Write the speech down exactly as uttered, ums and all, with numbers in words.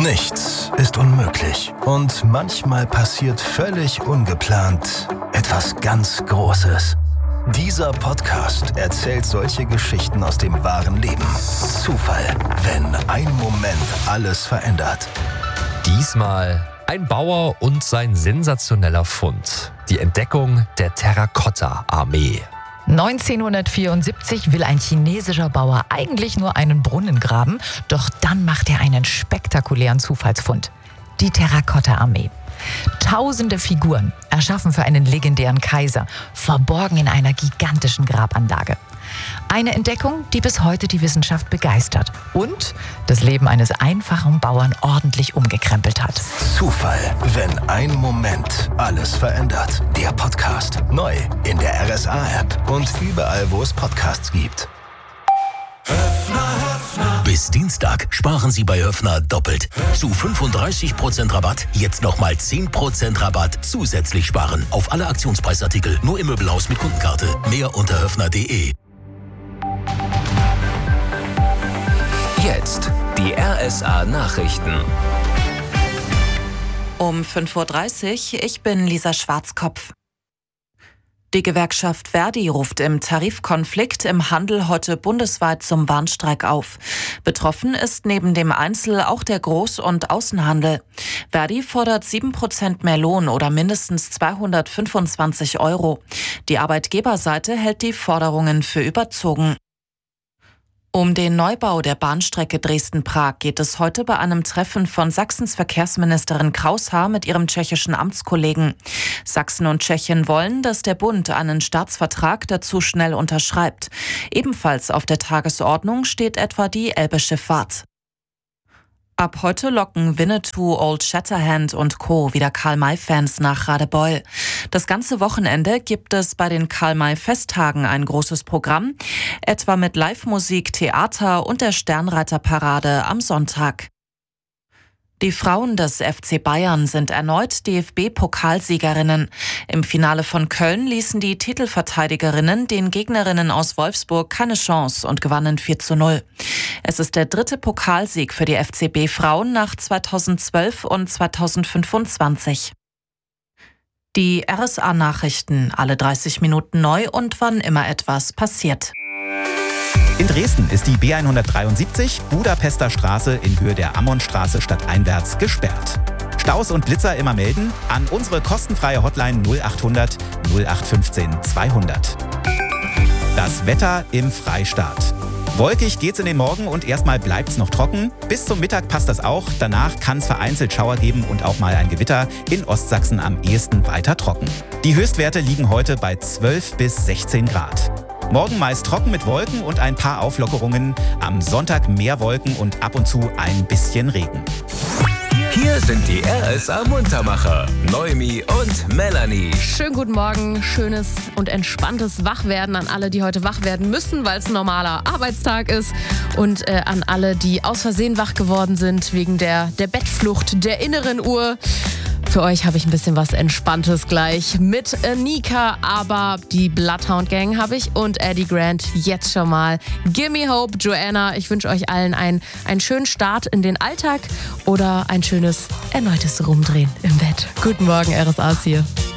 Nichts ist unmöglich und manchmal passiert völlig ungeplant etwas ganz Großes. Dieser Podcast erzählt solche Geschichten aus dem wahren Leben. Zufall, wenn ein Moment alles verändert. Diesmal ein Bauer und sein sensationeller Fund. Die Entdeckung der Terrakotta-Armee. neunzehnhundertvierundsiebzig will ein chinesischer Bauer eigentlich nur einen Brunnen graben, doch dann macht er einen spektakulären Zufallsfund. Die Terrakotta-Armee. Tausende Figuren, erschaffen für einen legendären Kaiser, verborgen in einer gigantischen Grabanlage. Eine Entdeckung, die bis heute die Wissenschaft begeistert und das Leben eines einfachen Bauern ordentlich umgekrempelt hat. Zufall, wenn ein Moment alles verändert. Der Podcast. Neu in der R S A-App und überall, wo es Podcasts gibt. Bis Dienstag sparen Sie bei Höffner doppelt. Zu fünfunddreißig Prozent Rabatt, jetzt nochmal zehn Prozent Rabatt zusätzlich sparen. Auf alle Aktionspreisartikel, nur im Möbelhaus mit Kundenkarte. Mehr unter höffner punkt de. Jetzt die R S A-Nachrichten. Um fünf Uhr dreißig, ich bin Lisa Schwarzkopf. Die Gewerkschaft Verdi ruft im Tarifkonflikt im Handel heute bundesweit zum Warnstreik auf. Betroffen ist neben dem Einzel- auch der Groß- und Außenhandel. Verdi fordert sieben Prozent mehr Lohn oder mindestens zweihundertfünfundzwanzig Euro. Die Arbeitgeberseite hält die Forderungen für überzogen. Um den Neubau der Bahnstrecke Dresden-Prag geht es heute bei einem Treffen von Sachsens Verkehrsministerin Kraushaar mit ihrem tschechischen Amtskollegen. Sachsen und Tschechien wollen, dass der Bund einen Staatsvertrag dazu schnell unterschreibt. Ebenfalls auf der Tagesordnung steht etwa die Elbe-Schifffahrt. Ab heute locken Winnetou, Old Shatterhand und Co. wieder Karl-May-Fans nach Radebeul. Das ganze Wochenende gibt es bei den Karl-May-Festtagen ein großes Programm, etwa mit Live-Musik, Theater und der Sternreiterparade am Sonntag. Die Frauen des F C Bayern sind erneut D F B-Pokalsiegerinnen. Im Finale von Köln ließen die Titelverteidigerinnen den Gegnerinnen aus Wolfsburg keine Chance und gewannen vier zu null. Es ist der dritte Pokalsieg für die F C B-Frauen nach zweitausendzwölf und zweitausendfünfundzwanzig. Die R S A-Nachrichten, alle dreißig Minuten neu und wann immer etwas passiert. In Dresden ist die B hundertdreiundsiebzig Budapester Straße in Höhe der Ammonstraße stadteinwärts gesperrt. Staus und Blitzer immer melden an unsere kostenfreie Hotline null achthundert null acht fünfzehn zweihundert. Das Wetter im Freistaat. Wolkig geht's in den Morgen und erstmal bleibt's noch trocken. Bis zum Mittag passt das auch. Danach kann es vereinzelt Schauer geben und auch mal ein Gewitter. In Ostsachsen am ehesten weiter trocken. Die Höchstwerte liegen heute bei zwölf bis sechzehn Grad. Morgen meist trocken mit Wolken und ein paar Auflockerungen. Am Sonntag mehr Wolken und ab und zu ein bisschen Regen. Hier sind die R S A-Muntermacher, Noemi und Melanie. Schönen guten Morgen, schönes und entspanntes Wachwerden an alle, die heute wach werden müssen, weil es ein normaler Arbeitstag ist. Und äh, an alle, die aus Versehen wach geworden sind wegen der, der Bettflucht der inneren Uhr. Für euch habe ich ein bisschen was Entspanntes gleich mit Nika, aber die Bloodhound Gang habe ich und Eddie Grant jetzt schon mal. Gimme Hope, Joanna. Ich wünsche euch allen einen, einen schönen Start in den Alltag oder ein schönes erneutes Rumdrehen im Bett. Guten Morgen, R S A's hier.